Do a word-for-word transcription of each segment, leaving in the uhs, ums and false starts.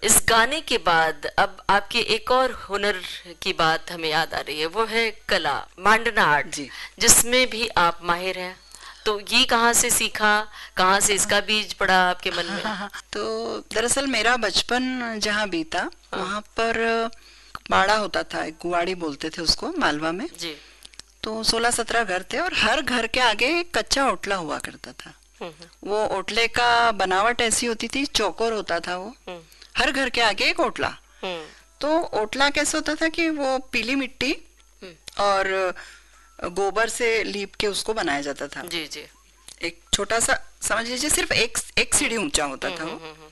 इस गाने के बाद अब आपके एक और हुनर की बात हमें याद आ रही है, वो है कला, मांडना आर्ट, जी। जिसमें भी आप माहिर हैं। तो ये कहाँ से सीखा, कहाँ से इसका बीज पड़ा आपके मन में? हाँ हाँ, तो दरअसल मेरा बचपन जहाँ बीता हाँ। वहाँ पर बाड़ा होता था, एक गुवाड़ी बोलते थे उसको, मालवा में। जी। तो सोलह सत्रह घर थे और हर घर के आगे एक कच्चा ओटला हुआ करता था। हम्म, हम्म, वो ओटले का बनावट ऐसी होती थी, चौकोर होता था वो। हम्म, हर घर के आगे एक ओटला। हम्म, तो ओटला कैसे होता था कि वो पीली मिट्टी हम्म, और गोबर से लीप के उसको बनाया जाता था। जी जी। एक छोटा सा, समझ लीजिए सिर्फ एक एक सीढ़ी ऊंचा होता हम्म, था वो। हम्म, हम्म,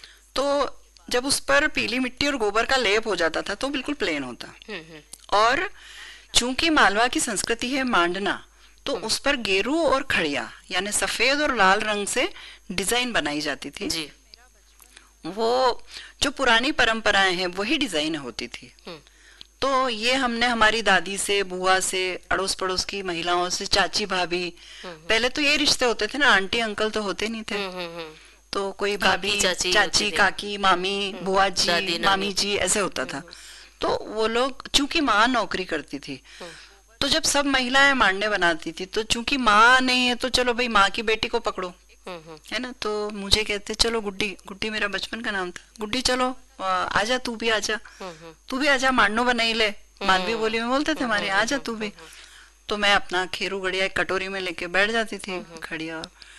तो जब उस पर पीली मिट्टी और गोबर का लेप हो जाता था तो बिल्कुल प्लेन होता। हम्म, हम्म, और चूंकि मालवा की संस्कृति है मांडना, तो उस पर गेरू और खड़िया यानी सफेद और लाल रंग से डिजाइन बनाई जाती थी। जी। वो जो पुरानी परंपराएं हैं वही डिजाइन होती थी। हम्म, तो ये हमने हमारी दादी से, बुआ से, अड़ोस पड़ोस की महिलाओं से, चाची भाभी, पहले तो ये रिश्ते होते थे ना, आंटी अंकल तो होते नहीं थे। हम्म, हम्म, हम्म, तो कोई काकी भाभी, चाची होते चाची, थे। काकी, मामी, हम्म, बुआ दादी जी, नानी। मामी जी, ऐसे होता था। तो वो लोग, चूंकि माँ नौकरी करती थी, तो जब सब महिलाएं मांडने बनाती थी, तो चूंकि माँ नहीं है तो चलो भाई माँ की बेटी को पकड़ो, हम्म, हम्म, है ना। तो मुझे कहते चलो गुड्डी, गुड्डी मेरा बचपन का नाम था, गुड्डी चलो आ, आजा तू भी आजा, हम्म, तू भी आजा मांडनो बनाई ले। मालवी बोली में बोलते थे हमारे, आजा तू भी। तो मैं अपना खेरू गड़िया एक कटोरी में लेके बैठ जाती थी, खड़िया,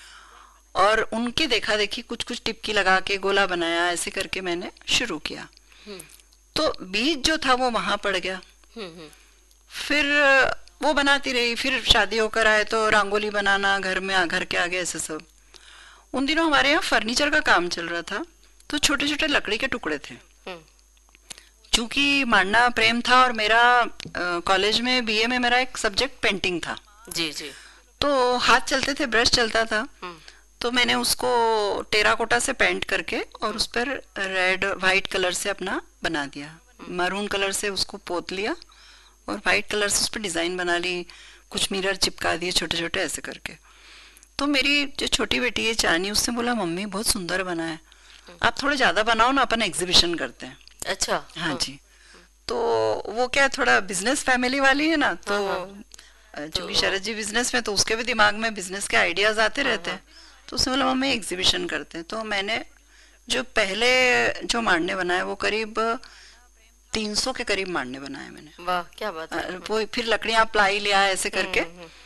और उनकी देखा देखी कुछ कुछ टिपकी लगा के गोला बनाया, ऐसे करके मैंने शुरू किया। हम्म, तो बीज जो था वो वहां पड़ गया। हम्म, हम्म, फिर वो बनाती रही, फिर शादी होकर आए तो रंगोली बनाना घर में, घर के आगे, ऐसे सब। उन दिनों हमारे यहाँ फर्नीचर का काम चल रहा था, तो छोटे छोटे लकड़ी के टुकड़े थे। हम्म, चूंकि मांडना प्रेम था और मेरा कॉलेज में बीए में मेरा एक सब्जेक्ट पेंटिंग था, जी जी। तो हाथ चलते थे, ब्रश चलता था। हम्म, तो मैंने उसको टेराकोटा से पेंट करके और उस पर रेड वाइट कलर से अपना बना दिया, मरून कलर से उसको पोत लिया और वाइट कलर से उस पर डिजाइन बना ली, कुछ मिरर चिपका दिए छोटे छोटे, ऐसे करके। तो मेरी जो छोटी बेटी है चानी, उससे बोला मम्मी बहुत सुंदर बना है, आप थोड़ा ज्यादा बनाओ ना, अपन एग्जीबिशन करते हैं। अच्छा। हाँ जी। तो वो क्या, थोड़ा बिजनेस फैमिली वाली है ना, तो हाँ, अ, चूंकि तो शरद जी बिजनेस में, तो उसके भी दिमाग में बिजनेस के आइडियाज आते रहते हैं। तो उसने बोला मम्मी एग्जीबिशन करते हैं। तो मैंने जो पहले जो मांडने बनाए वो करीब तीन सौ के करीब मांडने बनाए मैंने। वाह क्या बात अ, है। वो फिर लकड़ियां प्लाई लिया ऐसे करके। हम्म, हम्म,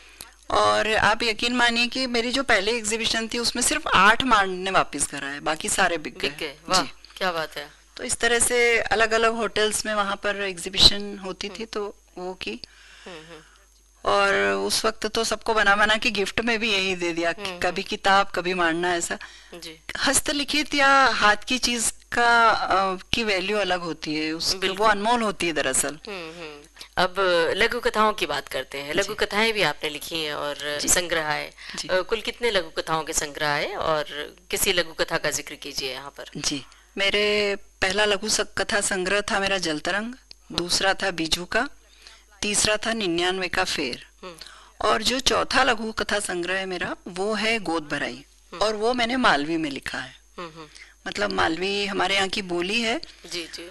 और आप यकीन मानिए कि मेरी जो पहली एग्जीबिशन थी उसमें सिर्फ आठ मांडने वापस घर आए, बाकी सारे बिक बिक गए गए। वाह जी। क्या बात है। तो इस तरह से अलग अलग होटल्स में वहां पर एग्जीबिशन होती थी, तो वो की। हम्म, हम्म, और उस वक्त तो सबको बना बना के गिफ्ट में भी यही दे दिया, कि कभी किताब कभी मांडना, ऐसा। जी हस्तलिखित या हाथ की चीज का अ, की वैल्यू अलग होती है, उसकी वो बिल्कुल। अनमोल होती है दरअसल। हम्म, हम्म। अब लघु कथाओं की बात करते हैं। लघु जी कथाएं भी आपने लिखी हैं और जी संग्रह है। जी अ, कुल कितने लघु कथाओं के संग्रह है, और किसी लघु कथा का जिक्र कीजिए यहाँ पर। जी। मेरे पहला लघु स- कथा संग्रह था मेरा जलतरंग, दूसरा था बीजू का, तीसरा था निन्यानवे का फेर, हम्म, और जो चौथा लघु कथा संग्रह है मेरा वो है गोद भराई, और वो मैंने मालवी में लिखा है। हम्म, हम्म, मतलब मालवी हमारे यहाँ की बोली है। जी जी।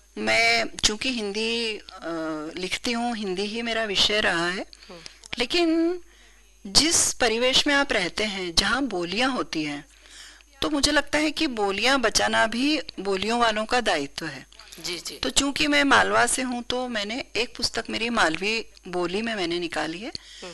मैं चूंकि हिंदी अ, लिखती हूँ, हिंदी ही मेरा विषय रहा है, लेकिन जिस परिवेश में आप रहते हैं जहाँ बोलियां होती हैं, तो मुझे लगता है कि बोलियां बचाना भी बोलियों वालों का दायित्व है। जी जी। तो चूंकि मैं मालवा से हूँ, तो मैंने एक पुस्तक मेरी मालवी बोली में मैंने निकाली है। हम्म,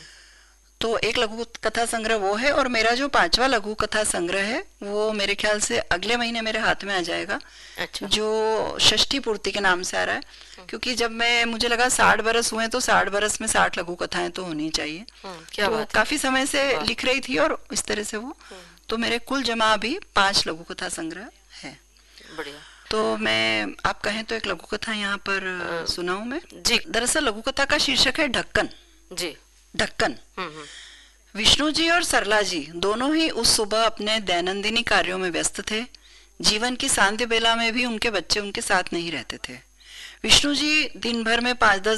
तो एक लघु कथा संग्रह वो है, और मेरा जो पांचवा लघु कथा संग्रह है वो मेरे ख्याल से अगले महीने मेरे हाथ में आ जाएगा, अच्छा। जो षष्ठी पूर्ति के नाम से आ रहा है। क्योंकि जब मैं, मुझे लगा साठ बरस हुए तो साठ बरस में साठ लघु कथाएं तो होनी चाहिए। हम्म, क्या तो बात है। काफी समय से वाह। लिख रही थी और इस तरह से वो, तो मेरे कुल जमा अभी पांच लघु कथा संग्रह है। बढ़िया। तो मैं, आप कहें तो एक लघु कथा यहाँ पर अ, सुनाऊं मैं। जी दरअसल लघु कथा का शीर्षक है ढक्कन। जी। ढक्कन। हम्म, हम्म, विष्णु जी और सरला जी दोनों ही उस सुबह अपने दैनंदिनी कार्यों में व्यस्त थे। जीवन की सांध्य बेला में भी उनके बच्चे उनके साथ नहीं रहते थे। विष्णु जी दिन भर में पाँच दस